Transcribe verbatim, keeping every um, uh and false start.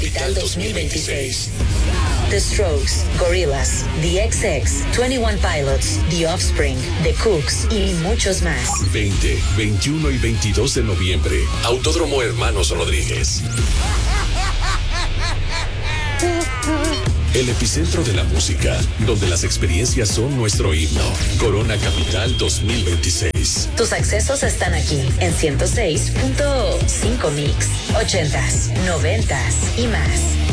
Capital dos mil veintiséis. The Strokes, Gorillaz, The X X, twenty-one Pilots, The Offspring, The Cooks y muchos más. veinte, veintiuno y veintidós de noviembre, Autódromo Hermanos Rodríguez. El epicentro de la música, donde las experiencias son nuestro himno. Corona Capital dos mil veintiséis. Tus accesos están aquí en ciento seis punto cinco Mix, ochentas, noventas y más.